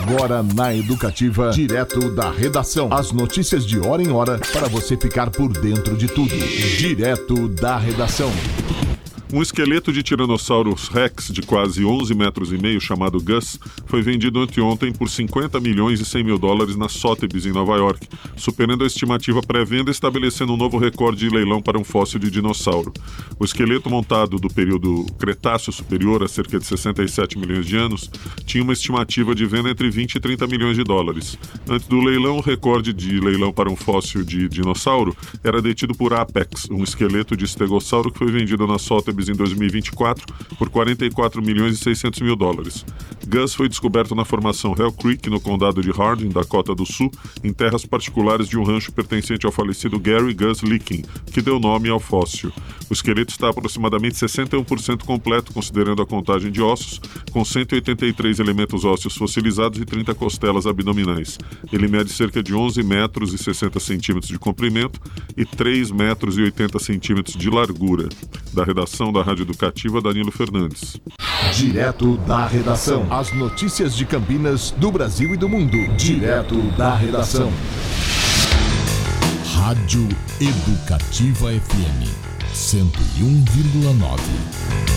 Agora na Educativa, direto da redação. As notícias de hora em hora para você ficar por dentro de tudo. Direto da redação. Um esqueleto de Tyrannosaurus Rex de quase 11 metros e meio, chamado Gus, foi vendido anteontem por 50 milhões e 100 mil dólares na Sotheby's, em Nova York, superando a estimativa pré-venda e estabelecendo um novo recorde de leilão para um fóssil de dinossauro. O esqueleto, montado do período Cretáceo Superior, há cerca de 67 milhões de anos, tinha uma estimativa de venda entre 20 e 30 milhões de dólares. Antes do leilão, o recorde de leilão para um fóssil de dinossauro era detido por Apex, um esqueleto de estegossauro que foi vendido na Sotheby's em 2024 por 44 milhões e 600 mil dólares. Gus foi descoberto na formação Hell Creek, no condado de Hardin, Dakota do Sul, em terras particulares de um rancho pertencente ao falecido Gary Gus Licken, que deu nome ao fóssil. O esqueleto está aproximadamente 61% completo, considerando a contagem de ossos, com 183 elementos ósseos fossilizados e 30 costelas abdominais. Ele mede cerca de 11 metros e 60 centímetros de comprimento e 3 metros e 80 centímetros de largura. Da redação da Rádio Educativa, Danilo Fernandes. Direto da redação. As notícias de Campinas, do Brasil e do mundo. Direto da redação. Rádio Educativa FM 101,9.